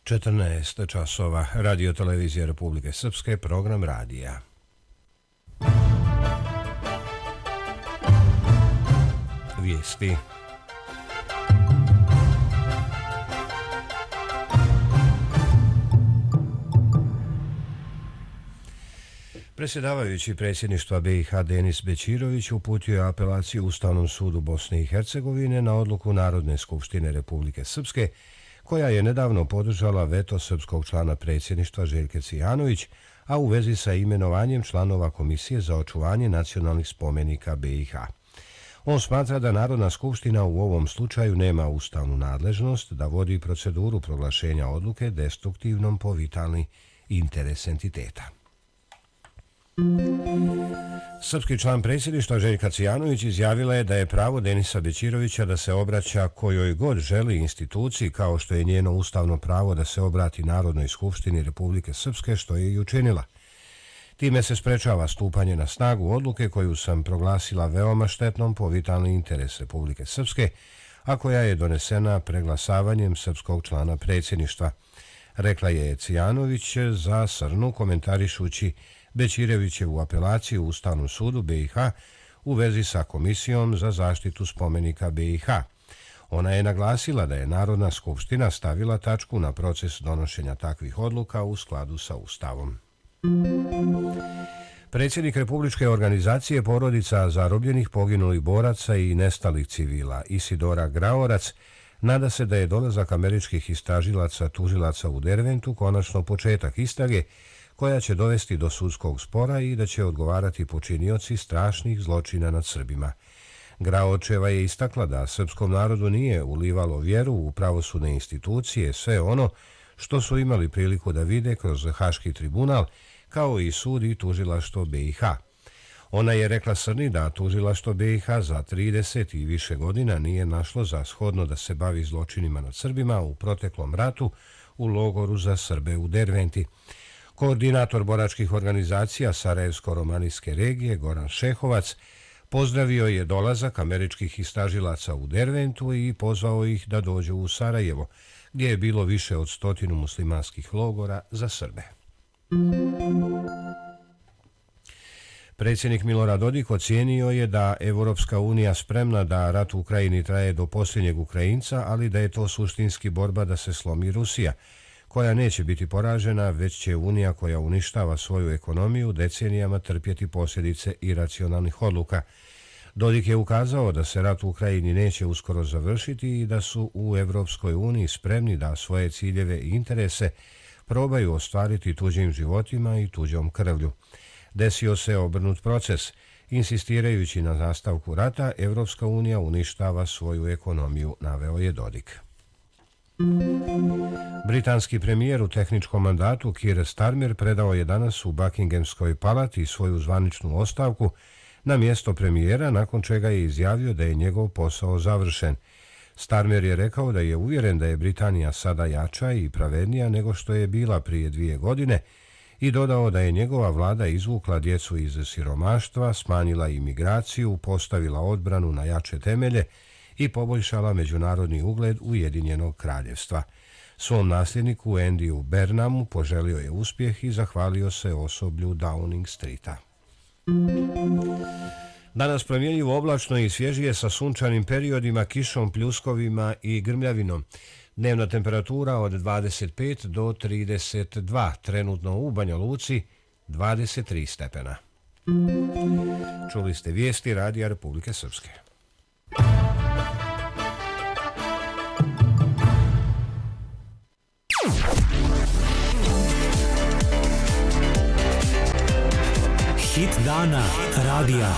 14 časova, Radio televizija Republike Srpske, program radija. Vijesti. Predsjedavajući predsjedništva BiH Denis Bećirović uputio je apelaciju Ustavnom sudu Bosne i Hercegovine na odluku Narodne skupštine Republike Srpske, koja je nedavno podržala veto srpskog člana predsjedništva Željke Cvijanović, a u vezi sa imenovanjem članova Komisije za očuvanje nacionalnih spomenika BiH. On smatra da Narodna skupština u ovom slučaju nema ustavnu nadležnost da vodi proceduru proglašenja odluke destruktivnom po vitalni interes entiteta. Srpski član predsjedništva Željka Cvijanović izjavila je da je pravo Denisa Bećirovića da se obraća kojoj god želi instituciji, kao što je njeno ustavno pravo da se obrati Narodnoj skupštini Republike Srpske, što je i učinila. Time se sprečava stupanje na snagu odluke koju sam proglasila veoma štetnom po vitalni interes Republike Srpske, a koja je donesena preglasavanjem srpskog člana predsjedništva, rekla je Cvijanović za Srnu komentarišući Bećirovićevu apelaciju u Ustavnom sudu BiH u vezi sa Komisijom za zaštitu spomenika BiH. Ona je naglasila da je Narodna skupština stavila tačku na proces donošenja takvih odluka u skladu sa Ustavom. Predsjednik Republičke organizacije porodica zarobljenih, poginulih boraca i nestalih civila Isidora Graorac nada se da je dolazak američkih istražilaca tužilaca u Derventu konačno početak istrage koja će dovesti do sudskog spora i da će odgovarati počinioci strašnih zločina nad Srbima. Graočeva je istakla da srpskom narodu nije ulivalo vjeru u pravosudne institucije, sve ono što su imali priliku da vide kroz Haški tribunal, kao i sud i tužilaštvo BiH. Ona je rekla Srni da tužilaštvo BiH za 30 i više godina nije našlo za shodno da se bavi zločinima nad Srbima u proteklom ratu u logoru za Srbe u Derventi. Koordinator boračkih organizacija Sarajevsko-romanijske regije Goran Šehovac pozdravio je dolazak američkih istražilaca u Derventu i pozvao ih da dođu u Sarajevo, gdje je bilo više od 100 muslimanskih logora za Srbe. Predsjednik Milorad Dodik ocijenio je da Evropska unija spremna da rat u Ukrajini traje do posljednjeg Ukrajinca, ali da je to suštinski borba da se slomi Rusija, koja neće biti poražena, već će Unija koja uništava svoju ekonomiju decenijama trpjeti posljedice iracionalnih odluka. Dodik je ukazao da se rat u Ukrajini neće uskoro završiti i da su u Evropskoj uniji spremni da svoje ciljeve i interese probaju ostvariti tuđim životima i tuđom krvlju. Desio se obrnut proces. Insistirajući na nastavku rata, Evropska unija uništava svoju ekonomiju, naveo je Dodik. Britanski premijer u tehničkom mandatu Keir Starmer predao je danas u Buckinghamskoj palati svoju zvaničnu ostavku na mjesto premijera, nakon čega je izjavio da je njegov posao završen. Starmer je rekao da je uvjeren da je Britanija sada jača i pravednija nego što je bila prije 2 godine i dodao da je njegova vlada izvukla djecu iz siromaštva, smanjila imigraciju, postavila odbranu na jače temelje i poboljšala međunarodni ugled Ujedinjenog kraljevstva. Svom nasljedniku Andyu Burnhamu poželio je uspjeh i zahvalio se osoblju Downing Streeta. Danas promjenjivo oblačno i svježije sa sunčanim periodima, kišom, pljuskovima i grmljavinom. Dnevna temperatura od 25 do 32, trenutno u Banja Luci 23 stepena. Čuli ste vijesti Radija Republike Srpske. Hit dana radija